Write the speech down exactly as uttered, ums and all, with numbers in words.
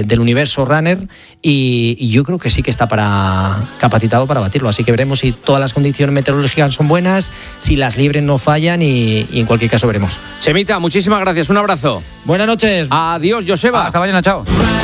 de, del universo runner y, y yo creo que sí que está para capacitado para batirlo, así que veremos si todas las condiciones meteorológicas son buenas, si las libres no fallan y, y en cualquier caso veremos. Chemita, muchísimas gracias, un abrazo. Buenas noches. Adiós, Joseba. Hasta mañana, chao.